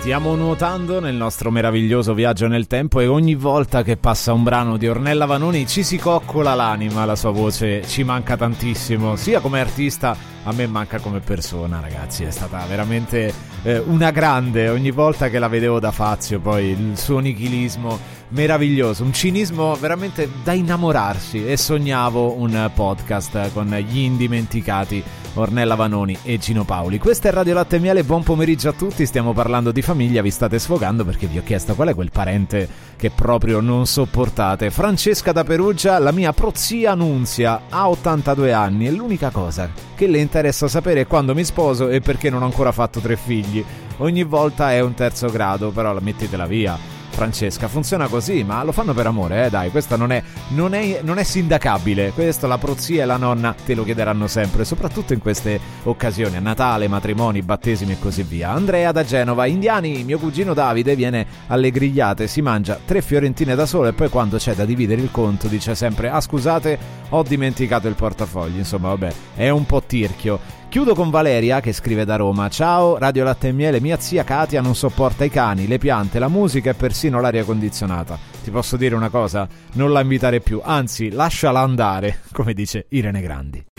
Stiamo nuotando nel nostro meraviglioso viaggio nel tempo e ogni volta che passa un brano di Ornella Vanoni ci si coccola l'anima, la sua voce ci manca tantissimo, sia come artista, a me manca come persona, ragazzi, è stata veramente una grande, ogni volta che la vedevo da Fazio, poi il suo nichilismo meraviglioso, un cinismo veramente da innamorarsi, e sognavo un podcast con gli indimenticati Ornella Vanoni e Gino Paoli. Questa è Radio Latte e Miele, buon pomeriggio a tutti, stiamo parlando di famiglia, vi state sfogando perché vi ho chiesto qual è quel parente che proprio non sopportate. Francesca da Perugia, la mia prozia Nunzia, ha 82 anni e l'unica cosa che le interessa sapere è quando mi sposo e perché non ho ancora fatto 3 figli. Ogni volta è un terzo grado, però la mettetela via. Francesca, funziona così, ma lo fanno per amore, dai, questa non è sindacabile, questo la prozia e la nonna te lo chiederanno sempre, soprattutto in queste occasioni, a Natale, matrimoni, battesimi e così via. Andrea da Genova, indiani, mio cugino Davide viene alle grigliate, si mangia 3 fiorentine da solo e poi quando c'è da dividere il conto dice sempre scusate, ho dimenticato il portafogli, insomma vabbè, è un po' tirchio. Chiudo con Valeria che scrive da Roma: ciao Radio Latte e Miele, mia zia Katia non sopporta i cani, le piante, la musica e persino l'aria condizionata. Ti posso dire una cosa? Non la invitare più, anzi lasciala andare, come dice Irene Grandi.